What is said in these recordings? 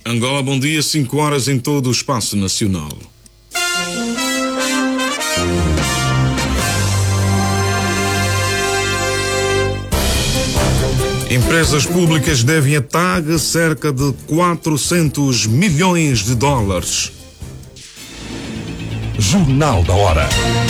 Angola, bom dia, 5 horas em todo o espaço nacional. Empresas públicas devem à TAG cerca de 400 milhões de dólares. Jornal da Hora.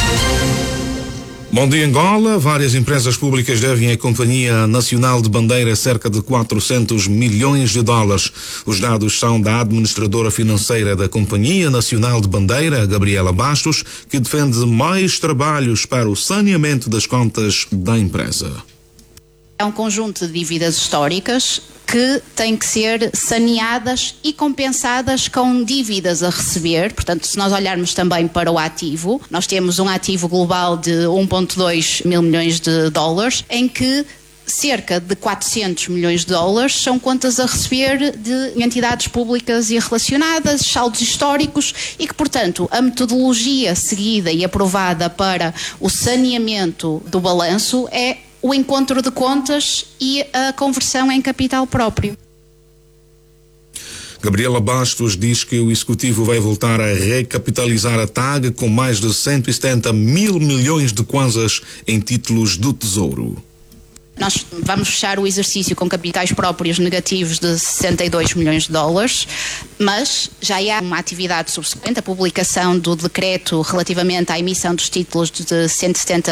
Bom dia, Angola. Várias empresas públicas devem à Companhia Nacional de Bandeira cerca de 400 milhões de dólares. Os dados são da administradora financeira da Companhia Nacional de Bandeira, Gabriela Bastos, que defende mais trabalhos para o saneamento das contas da empresa. É um conjunto de dívidas históricas que têm que ser saneadas e compensadas com dívidas a receber. Portanto, se nós olharmos também para o ativo, nós temos um ativo global de 1,2 mil milhões de dólares, em que cerca de 400 milhões de dólares são contas a receber de entidades públicas e relacionadas, saldos históricos, e que, portanto, a metodologia seguida e aprovada para o saneamento do balanço é o encontro de contas e a conversão em capital próprio. Gabriela Bastos diz que o Executivo vai voltar a recapitalizar a TAG com mais de 170 mil milhões de kwanzas em títulos do Tesouro. Nós vamos fechar o exercício com capitais próprios negativos de 62 milhões de dólares, mas já há uma atividade subsequente, a publicação do decreto relativamente à emissão dos títulos de 170